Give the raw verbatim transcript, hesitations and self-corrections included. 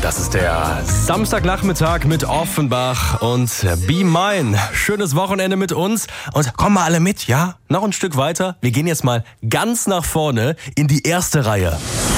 Das ist der Samstagnachmittag mit Offenbach und Be Mine. Schönes Wochenende mit uns und kommen mal alle mit, ja? Noch ein Stück weiter. Wir gehen jetzt mal ganz nach vorne in die erste Reihe.